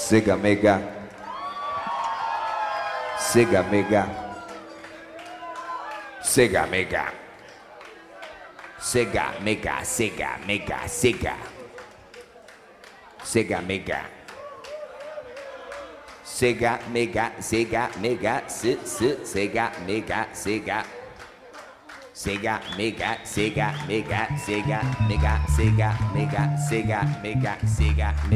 Sega Mega. Sega Mega. Sega Mega. Sega Mega. Sega Mega. Sega. Sega Mega. Sega Mega. Sega Mega. Sega Mega. Sega. Sega Mega. Sega Mega. Sega Mega. Sega Mega. Sega Mega. Sega Mega.